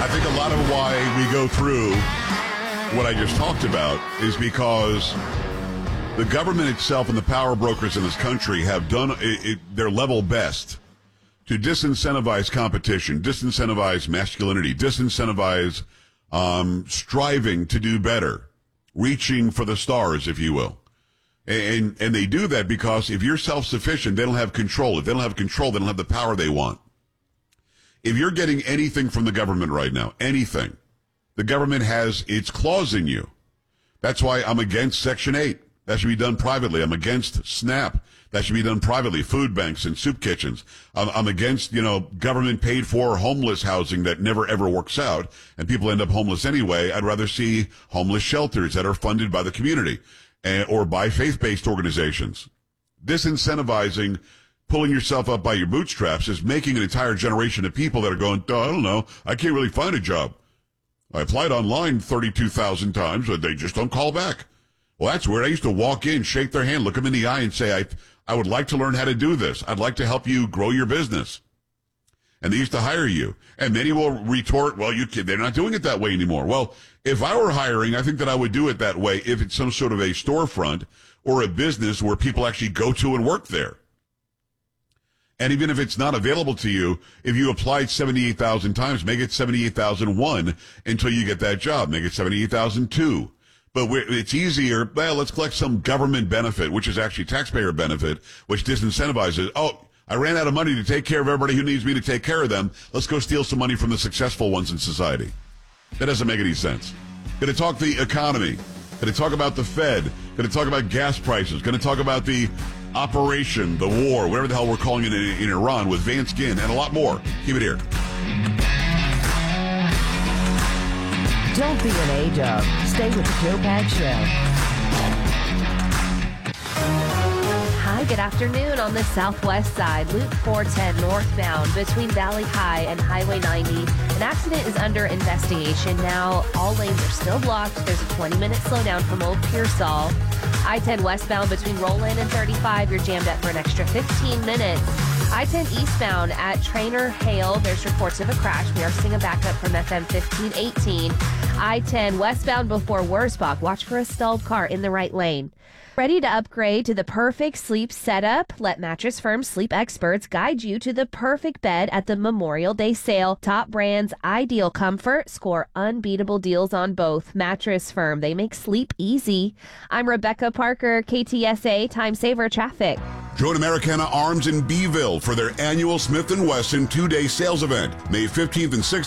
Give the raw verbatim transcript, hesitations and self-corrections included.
I think a lot of why we go through what I just talked about is because the government itself and the power brokers in this country have done it, it, their level best to disincentivize competition, disincentivize masculinity, disincentivize um, striving to do better, reaching for the stars, if you will. And, and they do that because if you're self-sufficient, they don't have control. If they don't have control, they don't have the power they want. If you're getting anything from the government right now, anything, the government has its claws in you. That's why I'm against Section eight. That should be done privately. I'm against SNAP. That should be done privately. Food banks and soup kitchens. I'm, I'm against, you know, government paid for homeless housing that never ever works out and people end up homeless anyway. I'd rather see homeless shelters that are funded by the community and, or by faith-based organizations. Disincentivizing pulling yourself up by your bootstraps is making an entire generation of people that are going, oh, I don't know, I can't really find a job. I applied online thirty-two thousand times, but they just don't call back. Well, that's weird. I used to walk in, shake their hand, look them in the eye, and say, I, I would like to learn how to do this. I'd like to help you grow your business. And they used to hire you. And many will retort, well, you can, they're not doing it that way anymore. Well, if I were hiring, I think that I would do it that way if it's some sort of a storefront or a business where people actually go to and work there. And even if it's not available to you, if you applied seventy-eight thousand times, make it seventy-eight thousand one until you get that job. Make it seventy-eight thousand two. But it's easier, well, let's collect some government benefit, which is actually taxpayer benefit, which disincentivizes. Oh, I ran out of money to take care of everybody who needs me to take care of them. Let's go steal some money from the successful ones in society. That doesn't make any sense. Going to talk the economy. Going to talk about the Fed. Going to talk about gas prices. Going to talk about the operation, the war, whatever the hell we're calling it in, in Iran with Vance Ginn and a lot more. Keep it here. Don't be an A-dub. Stay with the Joe Pags Show. Hi, good afternoon. On the southwest side, Loop four ten northbound between Valley High and Highway ninety. An accident is under investigation now. All lanes are still blocked. There's a twenty-minute slowdown from Old Pearsall. I ten westbound between Roland and thirty-five. You're jammed up for an extra fifteen minutes. I ten eastbound at Trainer Hale. There's reports of a crash. We are seeing a backup from F M fifteen eighteen. I ten westbound before Wurzbach. Watch for a stalled car in the right lane. Ready to upgrade to the perfect sleep setup? Let Mattress Firm sleep experts guide you to the perfect bed at the Memorial Day sale. Top brands, ideal comfort. Score unbeatable deals on both. Mattress Firm, they make sleep easy. I'm Rebecca Parker, K T S A Time Saver Traffic. Join Americana Arms in Beeville for their annual Smith and Wesson two-day sales event, May fifteenth and sixteenth.